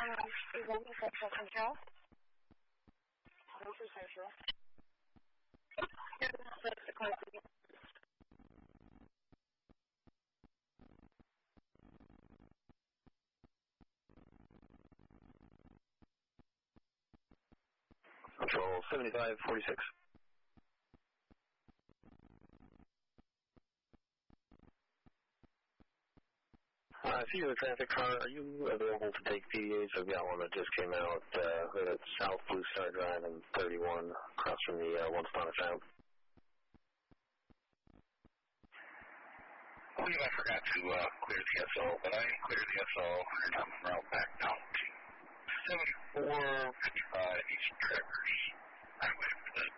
Presenting Central Control. This is Central. Control 7546. I see you a traffic car. Are you available to take PDAs? I've got one that just came out at South Blue Star Drive and 31 across from the Once Upon a Sound. I believe I forgot to clear the SO, but I cleared the SO and I'm route back down to 7455 East Traverse Highway for the